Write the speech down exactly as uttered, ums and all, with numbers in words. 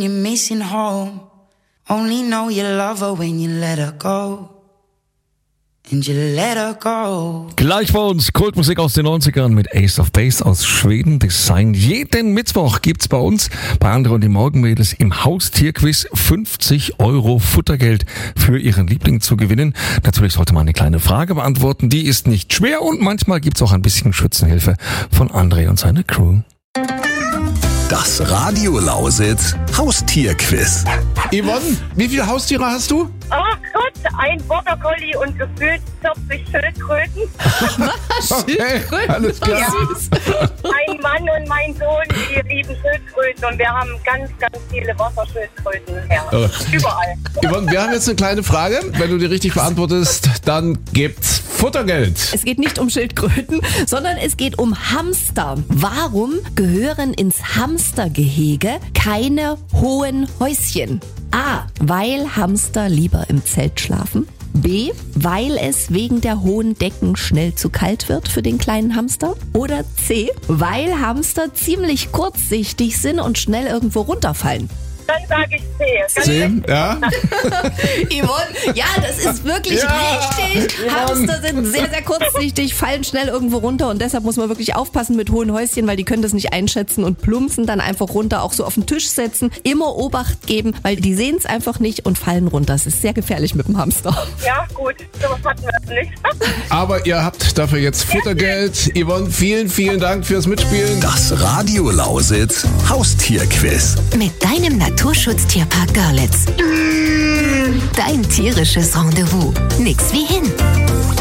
You're missing home. Only know you love her when you let her go. And you let her go. Gleich bei uns Kultmusik aus den neunzigern mit Ace of Base aus Schweden. Design. Jeden Mittwoch gibt's bei uns bei Andre und den Morgenmädels im Haustierquiz fünfzig Euro Futtergeld für ihren Liebling zu gewinnen. Natürlich sollte man eine kleine Frage beantworten. Die ist nicht schwer und manchmal gibt's auch ein bisschen Schützenhilfe von Andre und seiner Crew. Das Radio Lausitz Haustierquiz. Yvonne, wie viele Haustiere hast du? Ach Gott, ein Border Collie und gefühlt vierzig Schildkröten. Okay, alles klar. Ja, ein Mann und mein Sohn, die lieben Schildkröten und wir haben ganz, ganz viele Wasserschildkröten. Ja, Oh. überall. Yvonne, wir haben jetzt eine kleine Frage. Wenn du die richtig beantwortest, dann gibt's Futtergeld. Es geht nicht um Schildkröten, sondern es geht um Hamster. Warum gehören ins Hamstergehege keine hohen Häuschen? A. Weil Hamster lieber im Zelt schlafen. B. Weil es wegen der hohen Decken schnell zu kalt wird für den kleinen Hamster. Oder C. Weil Hamster ziemlich kurzsichtig sind und schnell irgendwo runterfallen. Dann sage ich C. Ganz Zehn, ja. Yvonne, ja, das ist wirklich Ja, richtig. Yvonne. Hamster sind sehr, sehr kurzsichtig, fallen schnell irgendwo runter und deshalb muss man wirklich aufpassen mit hohen Häuschen, weil die können das nicht einschätzen und plumpsen dann einfach runter, auch so auf den Tisch setzen. Immer Obacht geben, weil die sehen es einfach nicht und fallen runter. Es ist sehr gefährlich mit dem Hamster. Ja, gut, sowas hatten wir nicht. Aber ihr habt dafür jetzt Futtergeld. Yvonne, vielen, vielen Dank fürs Mitspielen. Das Radio Lausitz Haustierquiz. Mit deinem Naturschutztierpark Görlitz. Dein tierisches Rendezvous. Nix wie hin.